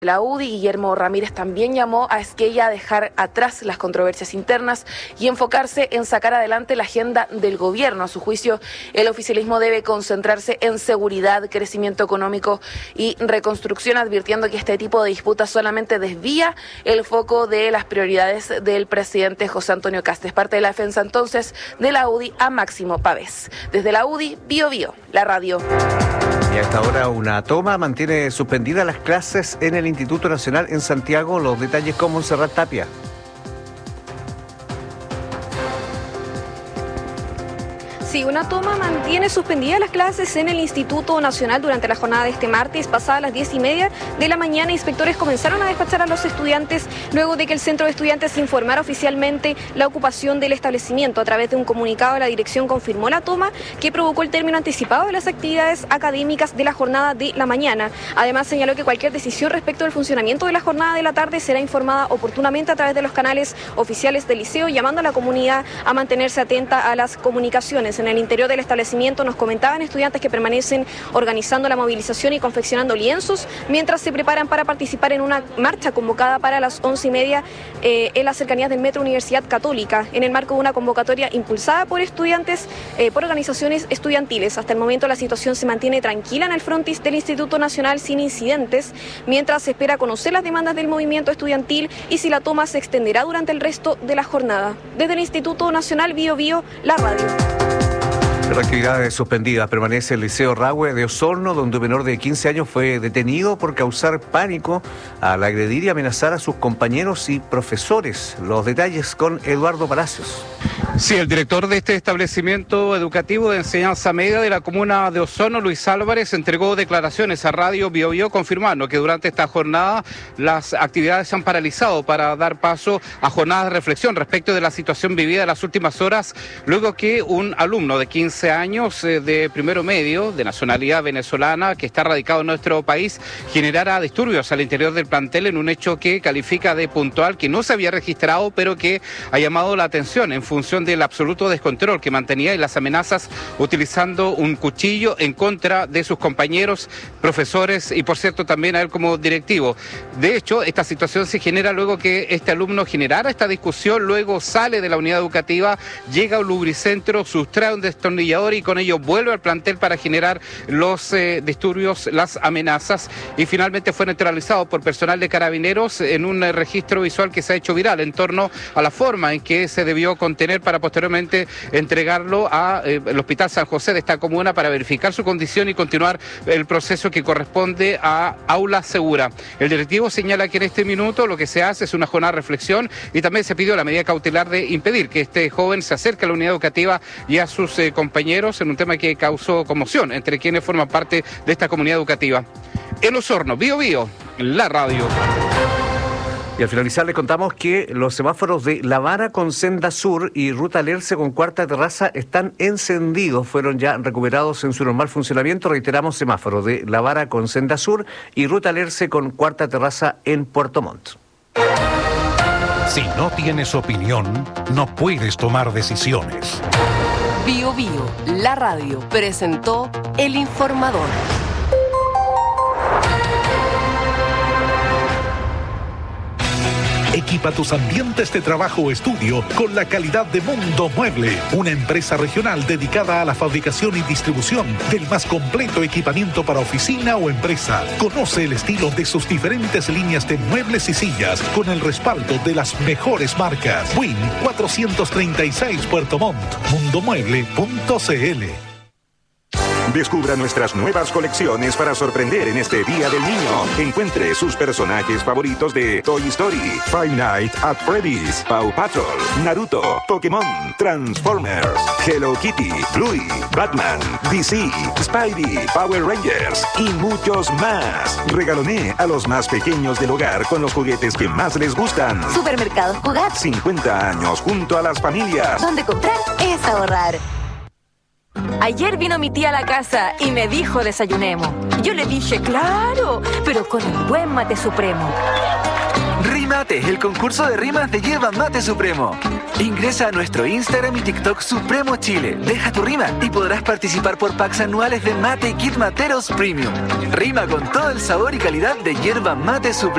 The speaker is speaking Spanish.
La UDI, Guillermo Ramírez, también llamó a Esquella a dejar atrás las controversias internas y enfocarse en sacar adelante la agenda del gobierno. A su juicio, el oficialismo debe concentrarse en seguridad, crecimiento económico y reconstrucción, advirtiendo que este tipo de disputas solamente desvía el foco de las prioridades del presidente José Antonio Kast. Es parte de la defensa entonces de la UDI a Máximo Pavés. Desde la UDI, Bio Bio, la radio. Y a esta hora una toma mantiene suspendidas las clases en el Instituto Nacional en Santiago. Los detalles con Montserrat Tapia. Sí, una toma mantiene suspendidas las clases en el Instituto Nacional durante la jornada de este martes. Pasadas las 10:30 de la mañana, inspectores comenzaron a despachar a los estudiantes luego de que el centro de estudiantes informara oficialmente la ocupación del establecimiento. A través de un comunicado, la dirección confirmó la toma que provocó el término anticipado de las actividades académicas de la jornada de la mañana. Además, señaló que cualquier decisión respecto del funcionamiento de la jornada de la tarde será informada oportunamente a través de los canales oficiales del liceo, llamando a la comunidad a mantenerse atenta a las comunicaciones. En el interior del establecimiento nos comentaban estudiantes que permanecen organizando la movilización y confeccionando lienzos mientras se preparan para participar en una marcha convocada para las 11:30 en las cercanías del Metro Universidad Católica, en el marco de una convocatoria impulsada por estudiantes, por organizaciones estudiantiles. Hasta el momento la situación se mantiene tranquila en el frontis del Instituto Nacional sin incidentes, mientras se espera conocer las demandas del movimiento estudiantil y si la toma se extenderá durante el resto de la jornada. Desde el Instituto Nacional Bio Bio, la radio. Pero actividades suspendidas. Permanece el Liceo Rahue de Osorno, donde un menor de 15 años fue detenido por causar pánico al agredir y amenazar a sus compañeros y profesores. Los detalles con Eduardo Palacios. Sí, el director de este establecimiento educativo de enseñanza media de la comuna de Osorno, Luis Álvarez, entregó declaraciones a Radio Bio Bio confirmando que durante esta jornada las actividades se han paralizado para dar paso a jornadas de reflexión respecto de la situación vivida en las últimas horas, luego que un alumno de 15 años de primero medio, de nacionalidad venezolana, que está radicado en nuestro país, generara disturbios al interior del plantel en un hecho que califica de puntual, que no se había registrado, pero que ha llamado la atención en función del absoluto descontrol que mantenía y las amenazas utilizando un cuchillo en contra de sus compañeros, profesores y por cierto también a él como directivo. De hecho, esta situación se genera luego que este alumno generara esta discusión, luego sale de la unidad educativa, llega a un lubricentro, sustrae un destornillador y con ello vuelve al plantel para generar los disturbios, las amenazas, y finalmente fue neutralizado por personal de Carabineros en un registro visual que se ha hecho viral en torno a la forma en que se debió contener para posteriormente entregarlo al Hospital San José de esta comuna para verificar su condición y continuar el proceso que corresponde a aula segura. El directivo señala que en este minuto lo que se hace es una jornada de reflexión y también se pidió la medida cautelar de impedir que este joven se acerque a la unidad educativa y a sus compañeros en un tema que causó conmoción entre quienes forman parte de esta comunidad educativa. En Osorno, Bio Bio, la radio. Y al finalizar les contamos que los semáforos de La Vara con Senda Sur y Ruta Lerce con Cuarta Terraza están encendidos. Fueron ya recuperados en su normal funcionamiento. Reiteramos, semáforos de La Vara con Senda Sur y Ruta Lerce con Cuarta Terraza en Puerto Montt. Si no tienes opinión, no puedes tomar decisiones. Bio Bio, la radio, presentó El Informador. Equipa tus ambientes de trabajo o estudio con la calidad de Mundo Mueble, una empresa regional dedicada a la fabricación y distribución del más completo equipamiento para oficina o empresa. Conoce el estilo de sus diferentes líneas de muebles y sillas con el respaldo de las mejores marcas. Win 436 Puerto Montt, mundomueble.cl. Descubra nuestras nuevas colecciones para sorprender en este Día del Niño. Encuentre sus personajes favoritos de Toy Story, Five Nights at Freddy's, Paw Patrol, Naruto, Pokémon, Transformers, Hello Kitty, Bluey, Batman, DC, Spidey, Power Rangers y muchos más. Regalone a los más pequeños del hogar con los juguetes que más les gustan. Supermercados Cugat. 50 años junto a las familias. Donde comprar es ahorrar. Ayer vino mi tía a la casa y me dijo desayunemos. Yo le dije, claro, pero con el buen mate supremo. Rimate, el concurso de rimas de Yerba Mate Supremo. Ingresa a nuestro Instagram y TikTok Supremo Chile. Deja tu rima y podrás participar por packs anuales de Mate y Kit Materos Premium. Rima con todo el sabor y calidad de Yerba Mate Supremo.